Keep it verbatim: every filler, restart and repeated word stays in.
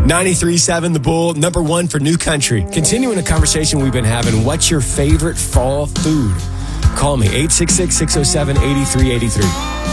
ninety-three point seven The Bull, number one for New Country. Continuing a conversation we've been having, what's your favorite fall food? Call me, eight six six, six oh seven, eight three eight three.